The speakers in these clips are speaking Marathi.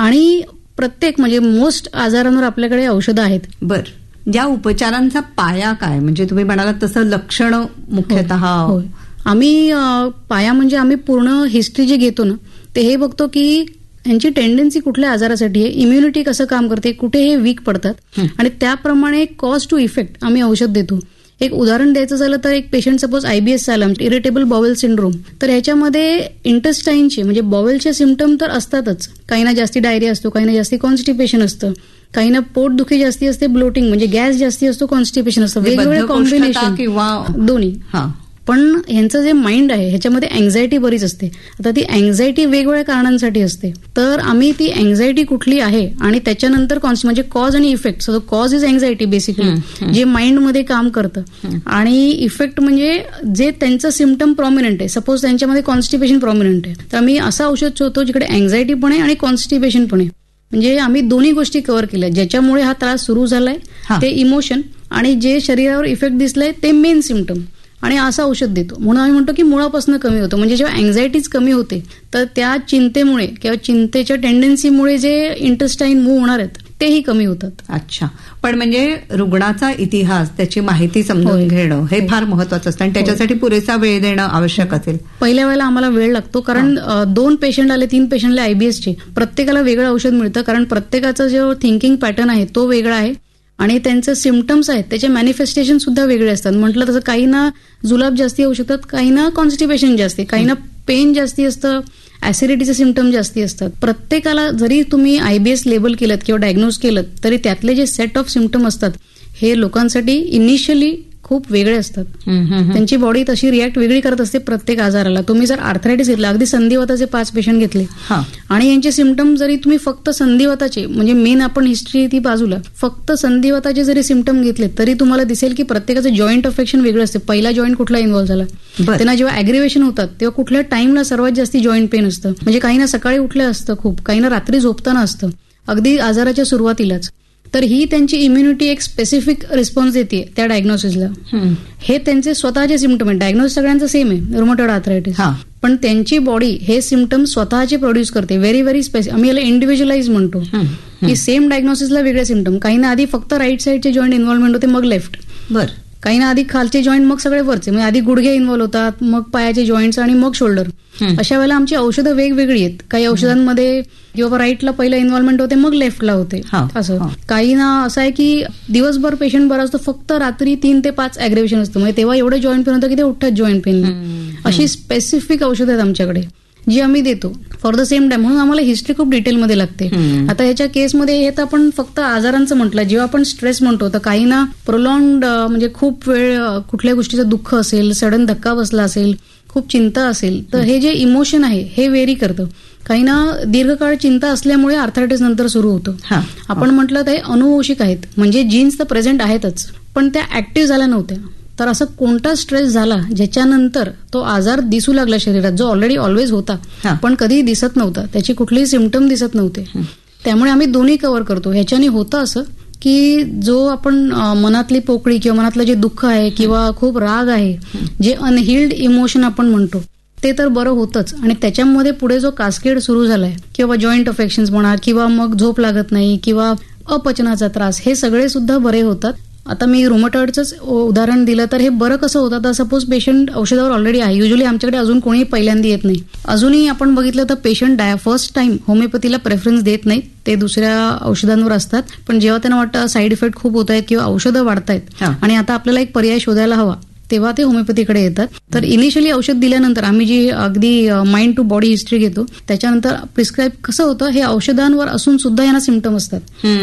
आणि प्रत्येक म्हणजे मोस्ट आजारांवर आपल्याकडे औषधं आहेत. बर, ज्या उपचारांचा पाया काय, म्हणजे तुम्ही म्हणालात तसं लक्षण मुख्यतः? होय, आम्ही पाया म्हणजे आम्ही पूर्ण हिस्ट्री जे घेतो ना ते हे बघतो की यांची टेंडन्सी कुठल्या आजारासाठी आहे, इम्युनिटी कसं काम करते, कुठे हे वीक पडतात आणि त्याप्रमाणे कॉज टू इफेक्ट आम्ही औषध देतो. एक उदाहरण द्यायचं झालं तर एक पेशंट सपोज IBS झाला, इरिटेबल बॉवेल सिंड्रोम, तर ह्याच्यामध्ये इंटेस्टाईनचे म्हणजे बॉवेलचे सिम्पटम तर असतातच. काहींना जास्ती डायरिया असतो, काहींना जास्ती कॉन्स्टिपेशन असतं, काहींना पोटदुखी जास्ती असते, ब्लोटिंग म्हणजे गॅस जास्ती असतो, कॉन्स्टिपेशन असतं, वेगवेगळे कॉम्बिनेशन किंवा दोन्ही. पण ह्यांचं जे माइंड आहे ह्याच्यामध्ये अँझायटी बरीच असते. आता ती अँझायटी वेगवेगळ्या कारणांसाठी असते, तर आम्ही ती अँझायटी कुठली आहे आणि त्याच्यानंतर म्हणजे कॉज आणि effect. Show cause is anxiety basically, जे माइंडमध्ये काम करतं, आणि इफेक्ट म्हणजे जे त्यांचं सिम्पटम प्रॉमिनंट आहे. सपोज त्यांच्यामध्ये कॉन्स्टिपेशन प्रॉमिनंट आहे, तर आम्ही असं औषध शोधतो जिकडे अँझायटी पण आहे आणि कॉन्स्टिपेशन पण आहे. म्हणजे आम्ही दोन्ही गोष्टी कव्हर केल्या. ज्याच्यामुळे हा त्रास सुरू झालाय ते इमोशन, आणि जे शरीरावर इफेक्ट दिसलाय ते मेन सिम्पटम, आणि असं औषध देतो. म्हणून आम्ही म्हणतो की मुळापासून कमी होतं. म्हणजे जेव्हा अँझायटीज कमी होते तर त्या चिंतेमुळे किंवा चिंतेच्या टेंडन्सीमुळे जे इंटेस्टाईन मूव्ह होणार आहेत तेही कमी होतात. अच्छा, पण म्हणजे रुग्णाचा इतिहास, त्याची माहिती समजून घेणं हे फार महत्वाचं असतं आणि त्याच्यासाठी पुरेसा वेळ देणं आवश्यक असेल. पहिल्या वेळेला आम्हाला वेळ लागतो, कारण 2 पेशंट आले, 3 पेशंटला IBSचे, प्रत्येकाला वेगळं औषध मिळतं, कारण प्रत्येकाचा जो थिंकिंग पॅटर्न आहे तो वेगळा आहे आणि त्यांचे सिम्पटम्स आहेत त्याचे मॅनिफेस्टेशन सुद्धा वेगळे असतात. म्हटलं तसं काहींना जुलाब जास्ती होऊ शकतात, काहींना कॉन्स्टिपेशन जास्ती, काहींना पेन जास्ती असतं, ऍसिडिटीचे सिम्पटम जास्ती असतात. प्रत्येकाला जरी तुम्ही IBS लेबल केलं किंवा डायग्नोज केलं तरी त्यातले जे सेट ऑफ सिम्पटम असतात हे लोकांसाठी इनिशियली खूप वेगळे असतात. त्यांची बॉडी तशी रिॲक्ट वेगळी करत असते प्रत्येक आजाराला. तुम्ही जर आर्थरायटिस घेतला, अगदी संधिवाताचे 5 पेशंट घेतले आणि यांचे सिम्पटम जरी तुम्ही फक्त संधिवाताचे म्हणजे मेन आपण हिस्ट्री ती बाजूला फक्त संधिवाताचे जरी सिम्पटम घेतले तरी तुम्हाला दिसेल की प्रत्येकाचं जॉईंट अफेक्शन वेगळं असते. पहिला जॉईंट कुठला इन्व्हॉल्व्ह झाला, त्यांना जेव्हा अॅग्रिवेशन होतात तेव्हा कुठल्या टाइमला सर्वात जास्त जॉईंट पेन असतं. म्हणजे काहींना सकाळी उठलं असतं खूप, काहींना रात्री झोपताना असतं, अगदी आजाराच्या सुरुवातीलाच. तर ही त्यांची इम्युनिटी एक स्पेसिफिक रिस्पॉन्स देते त्या डायग्नोसिसला. हे त्यांचे स्वतःचे सिम्पटम आहेत. डायग्नोसिस सगळ्यांचं सेम आहे, रुमॅटॉइड आर्थरायटिस, पण त्यांची बॉडी हे सिम्पटम स्वतःचे प्रोड्यूस करते. व्हेरी व्हेरी स्पेसिफिक, आम्ही याला इंडिव्हिज्युअलाइज म्हणतो की सेम डायग्नोसिसला वेगळे सिम्पटम. काहींना आधी फक्त राईट साईडचे जॉईंट इन्व्हॉल्वमेंट होते, मग लेफ्ट. काहींना आधी खालचे जॉईंट, मग सगळे वरचे, म्हणजे आधी गुडघे इन्व्हॉल्व होतात, मग पायाचे जॉईंट्स आणि मग शोल्डर. अशा वेळेला आमची औषधं वेगवेगळी आहेत. काही औषधांमध्ये किंवा राईटला पहिला इन्व्हॉल्वमेंट होते मग लेफ्टला होते असं. काही ना असं आहे की दिवसभर पेशंट बरा असतो, फक्त रात्री 3 ते 5 अॅग्रेवेशन असतं, म्हणजे तेव्हा एवढे जॉईंट पेन होतं की ते उठतात जॉईंट पेन. अशी स्पेसिफिक औषधं आहेत आमच्याकडे जी आम्ही देतो फॉर द सेम टाइम. म्हणून आम्हाला हिस्ट्री खूप डिटेलमध्ये लागते. आता ह्याच्या केसमध्ये हे तर आपण फक्त आजारांचं म्हटलं. जेव्हा आपण स्ट्रेस म्हणतो तर काही ना प्रोलॉंग्ड म्हणजे खूप वेळ कुठल्या गोष्टीचं दुःख असेल, सडन धक्का बसला असेल, खूप चिंता असेल, तर हे जे इमोशन आहे हे वेरी करतं. काही ना दीर्घकाळ चिंता असल्यामुळे आर्थरायटिस नंतर सुरू होतं. आपण म्हटलं तर हे अनुवंशिक आहेत, म्हणजे जीन्स तर प्रेझेंट आहेतच पण त्या ऍक्टिव्ह झाल्या नव्हत्या. तर असं कोणता स्ट्रेस झाला ज्याच्यानंतर तो आजार दिसू लागला शरीरात, जो ऑलरेडी ऑलवेज होता पण कधीही दिसत नव्हता, त्याची कुठलीही सिम्पटम दिसत नव्हते. त्यामुळे आम्ही दोन्ही कव्हर करतो. ह्याच्याने होतं असं की जो आपण मनातली पोकळी किंवा मनातलं जे दुःख आहे किंवा खूप राग आहे, जे अनहिल्ड इमोशन आपण म्हणतो, ते तर बरं होतच. आणि त्याच्यामध्ये पुढे जो कास्केड सुरू झालाय किंवा जॉईंट अफेक्शन्स म्हणा किंवा मग झोप लागत नाही किंवा अपचनाचा त्रास, हे सगळे सुद्धा बरे होतात. आता मी रुमॅटॉइडचंच उदाहरण दिलं तर हे बरं कसं होतं. तर सपोज पेशंट औषधावर ऑलरेडी आहे, युजली आमच्याकडे अजून कोणी पहिल्यांदा येत नाही. अजूनही आपण बघितलं तर पेशंट फर्स्ट टाइम होमिओपॅथीला प्रेफरन्स देत नाहीत, ते दुसऱ्या औषधांवर असतात. पण जेव्हा त्यांना वाटतं साईड इफेक्ट खूप होत आहेत किंवा औषधं वाढतायत आणि आता आपल्याला एक पर्याय शोधायला हवा, तेव्हा ते होमिओपॅथीकडे येतात. तर इनिशियली औषध दिल्यानंतर आम्ही जी अगदी माइंड टू बॉडी हिस्ट्री घेतो, त्याच्यानंतर प्रिस्क्राईब कसं होतं, हे औषधांवर असून सुद्धा यांना सिम्पटम असतात.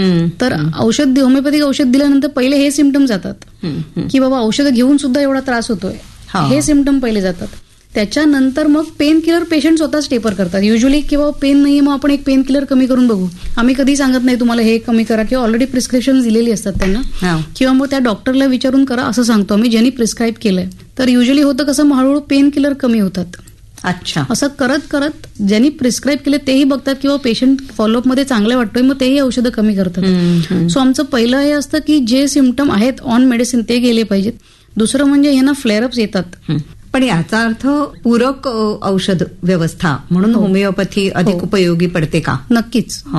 तर होमिओपॅथिक औषध दिल्यानंतर पहिले हे सिम्पटम जातात की बाबा औषधं घेऊन सुद्धा एवढा त्रास होतोय, हे सिम्पटम पहिले जातात. त्याच्यानंतर मग पेन किलर पेशंट स्वतःच टेपर करतात युजली, किंवा पेन नाहीये मग आपण एक पेन किलर कमी करून बघू. आम्ही कधी सांगत नाही तुम्हाला हे कमी करा, किंवा ऑलरेडी प्रिस्क्रिप्शन दिलेली असतात त्यांना, किंवा मग त्या डॉक्टरला विचारून करा असं सांगतो आम्ही, ज्यांनी प्रिस्क्राईब केलंय. तर युजली होतं कसं, मग हळूहळू पेन किलर कमी होतात. अच्छा, असं करत करत ज्यांनी प्रिस्क्राईब केले तेही बघतात किंवा पेशंट फॉलोअप मध्ये चांगलं वाटतोय मग तेही औषधं कमी करतात. सो आमचं पहिलं हे असतं की जे सिम्पटम आहेत ऑन मेडिसिन ते गेले पाहिजेत. दुसरं म्हणजे ह्यांना फ्लेअरअप्स येतात, पण याचा अर्थ पूरक औषध व्यवस्था म्हणून होमिओपॅथी अधिक उपयोगी पडते का? नक्कीच.